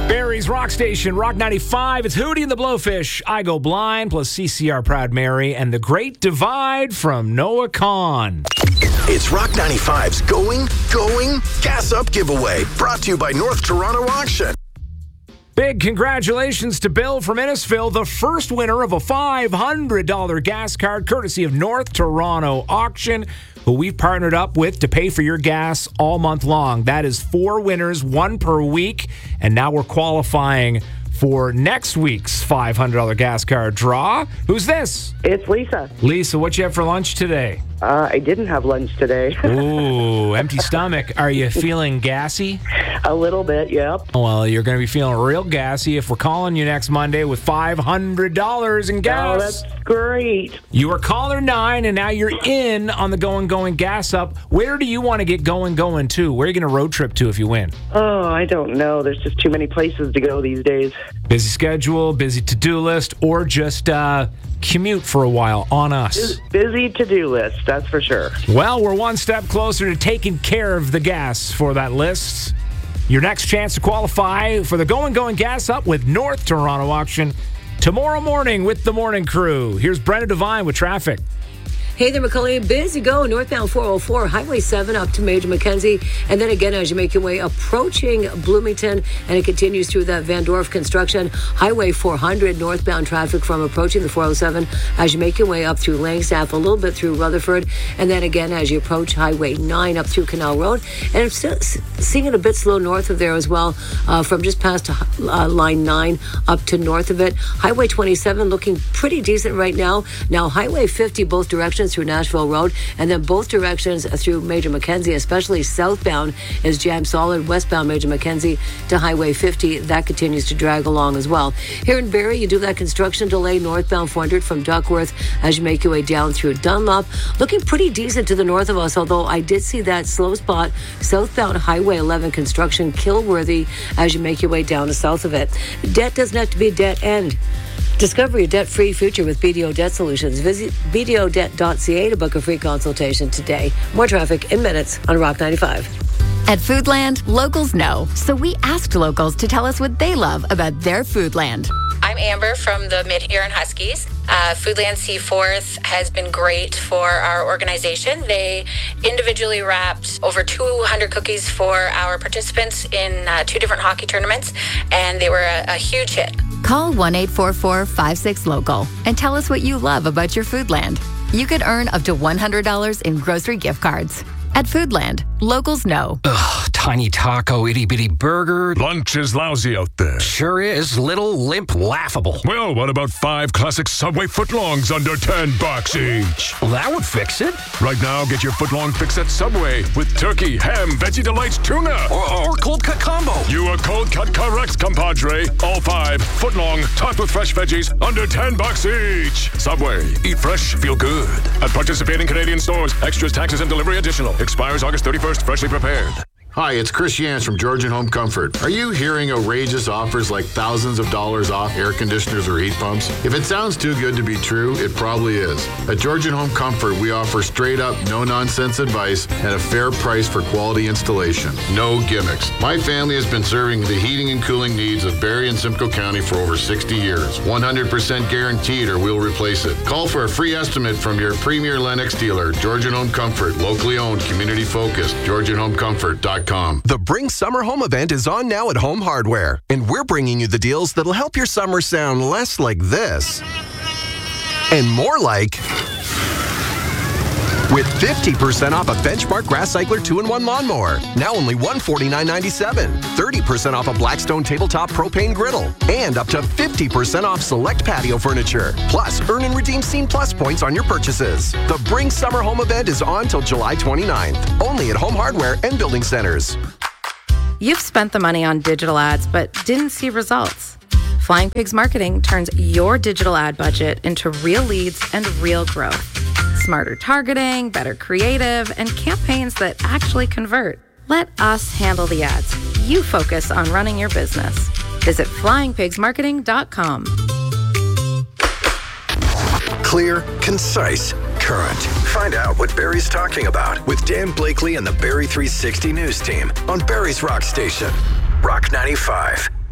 Barrie's Rock Station, Rock 95. It's Hootie and the Blowfish, I Go Blind, plus CCR Proud Mary, and The Great Divide from Noah Kahan. It's Rock 95's Going, Gas Up giveaway, brought to you by North Toronto Auction. Big congratulations to Bill from Innisfil, the first winner of a $500 gas card courtesy of North Toronto Auction, who we've partnered up with to pay for your gas all month long. That is 4 winners, 1 per week, and now we're qualifying for next week's $500 gas card draw. Who's this? It's Lisa. Lisa, what you have for lunch today? I didn't have lunch today. Ooh, empty stomach. Are you feeling gassy? A little bit, yep. Well, you're going to be feeling real gassy if we're calling you next Monday with $500 in gas. Oh, that's great. You were caller 9, and now you're in on the Going Gas Up. Where do you want to get going to? Where are you going to road trip to if you win? Oh, I don't know. There's just too many places to go these days. Busy schedule, busy to-do list, or just commute for a while on us? Busy to-do list, that's for sure. Well, we're one step closer to taking care of the gas for that list. Your next chance to qualify for the Going Gas Up with North Toronto Auction tomorrow morning with the morning crew. Here's Brenna Devine with traffic. Hey there, Macaulay. Busy go northbound 404, Highway 7 up to Major Mackenzie. And then again, as you make your way approaching Bloomington, and it continues through that Van Dorf construction, Highway 400 northbound traffic from approaching the 407 as you make your way up through Langstaff, a little bit through Rutherford. And then again, as you approach Highway 9 up through Canal Road. And I'm still seeing it a bit slow north of there as well, from just past Line 9 up to north of it. Highway 27 looking pretty decent right now. Now, Highway 50, both directions through Nashville Road, and then both directions through Major Mackenzie, especially southbound, is jammed solid. Westbound Major Mackenzie to Highway 50, that continues to drag along as well. Here in Barrie, you do that construction delay northbound 400 from Duckworth as you make your way down through Dunlop. Looking pretty decent to the north of us, although I did see that slow spot southbound Highway 11 construction Kilworthy as you make your way down to south of it. Debt doesn't have to be a debt end. Discover your debt-free future with BDO Debt Solutions. Visit bdodebt.ca to book a free consultation today. More traffic in minutes on Rock 95. At Foodland, locals know. So we asked locals to tell us what they love about their Foodland. I'm Amber from the Mid-Huron Huskies. Foodland Seaforth has been great for our organization. They individually wrapped over 200 cookies for our participants in 2 different hockey tournaments, and they were a huge hit. Call 1-844-56-LOCAL and tell us what you love about your Foodland. You could earn up to $100 in grocery gift cards. At Foodland, locals know. Ugh, tiny taco, itty-bitty burger. Lunch is lousy out there. Sure is. Little, limp, laughable. Well, what about 5 classic Subway footlongs under $10 each? Well, that would fix it. Right now, get your footlong fix at Subway with turkey, ham, Veggie Delights, tuna. Or cold cut combo. You are cold cut correct, compadre. All 5 footlong, topped with fresh veggies, under $10 each. Subway. Eat fresh, feel good. At participating Canadian stores. Extras, taxes, and delivery additional. Expires August 31st. Freshly prepared. Hi, it's Chris Yance from Georgian Home Comfort. Are you hearing outrageous offers like thousands of dollars off air conditioners or heat pumps? If it sounds too good to be true, it probably is. At Georgian Home Comfort, we offer straight up, no-nonsense advice at a fair price for quality installation. No gimmicks. My family has been serving the heating and cooling needs of Barrie and Simcoe County for over 60 years. 100% guaranteed or we'll replace it. Call for a free estimate from your premier Lennox dealer, Georgian Home Comfort, locally owned, community focused, GeorgianHomeComfort.com. The Bring Summer Home event is on now at Home Hardware, and we're bringing you the deals that'll help your summer sound less like this and more like, with 50% off a Benchmark Grass Cycler 2-in-1 lawnmower, now only $149.97, 30% off a Blackstone Tabletop Propane Griddle, and up to 50% off select patio furniture. Plus, earn and redeem Scene Plus points on your purchases. The Bring Summer Home event is on till July 29th, only at Home Hardware and Building Centers. You've spent the money on digital ads but didn't see results. Flying Pigs Marketing turns your digital ad budget into real leads and real growth. Smarter targeting, better creative, and campaigns that actually convert. Let us handle the ads. You focus on running your business. Visit flyingpigsmarketing.com. Clear, concise, current. Find out what Barrie's talking about with Dan Blakely and the Barrie 360 News team on Barrie's Rock Station. Rock 95.